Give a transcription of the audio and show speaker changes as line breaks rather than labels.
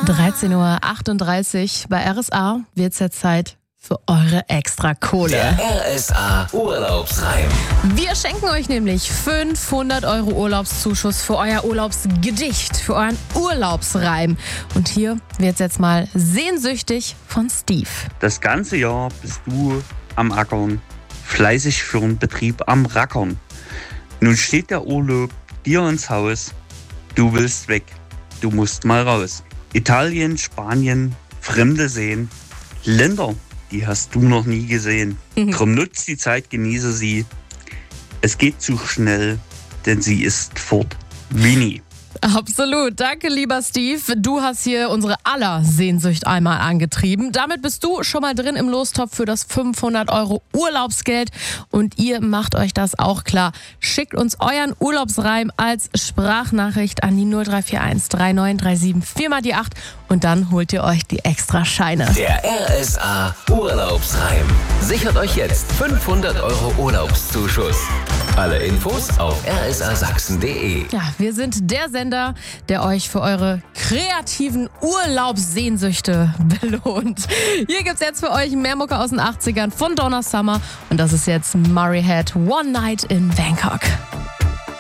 13:38 Uhr bei RSA wird es jetzt Zeit für eure Extrakohle.
Der RSA Urlaubsreim.
Wir schenken euch nämlich 500 € Urlaubszuschuss für euer Urlaubsgedicht, für euren Urlaubsreim. Und hier wird's jetzt mal sehnsüchtig von Steve.
Das ganze Jahr bist du am Ackern, fleißig für den Betrieb am Rackern. Nun steht der Urlaub dir ins Haus, du willst weg, du musst mal raus. Italien, Spanien, Fremde sehen, Länder, die hast du noch nie gesehen. Drum nutzt die Zeit, genieße sie. Es geht zu schnell, denn sie ist fort wie nie.
Absolut. Danke, lieber Steve. Du hast hier unsere aller Sehnsucht einmal angetrieben. Damit bist du schon mal drin im Lostopf für das 500 € Urlaubsgeld. Und ihr macht euch das auch klar. Schickt uns euren Urlaubsreim als Sprachnachricht an die 0341 3937 4x8 und dann holt ihr euch die extra Scheine.
Der RSA Urlaubsreim. Sichert euch jetzt 500 € Urlaubszuschuss. Alle Infos auf rsasachsen.de.
Ja, wir sind der Sender, der euch für eure kreativen Urlaubssehnsüchte belohnt. Hier gibt's jetzt für euch mehr Mucke aus den 80ern von Donna Summer und das ist jetzt Murray Head One Night in Bangkok.